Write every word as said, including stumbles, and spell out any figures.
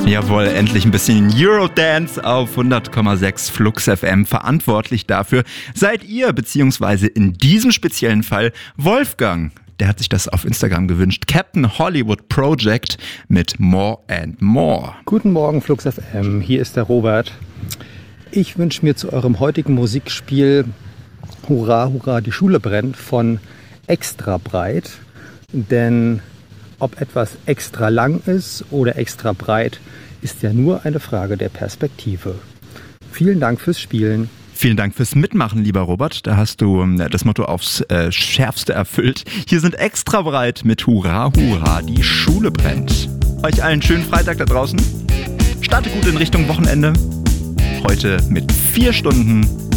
Jawohl, endlich ein bisschen Eurodance auf hundert Komma sechs Flux F M. Verantwortlich dafür seid ihr, beziehungsweise in diesem speziellen Fall Wolfgang. Der hat sich das auf Instagram gewünscht. Captain Hollywood Project mit More and More. Guten Morgen Flux F M, hier ist der Robert. Ich wünsche mir zu eurem heutigen Musikspiel Hurra, Hurra, die Schule brennt von Extra breit. Denn ob etwas extra lang ist oder extra breit, ist ja nur eine Frage der Perspektive. Vielen Dank fürs Spielen. Vielen Dank fürs Mitmachen, lieber Robert. Da hast du das Motto aufs äh, Schärfste erfüllt. Hier sind Extra breit mit Hurra, Hurra, die Schule brennt. Euch allen schönen Freitag da draußen. Starte gut in Richtung Wochenende. Heute mit vier Stunden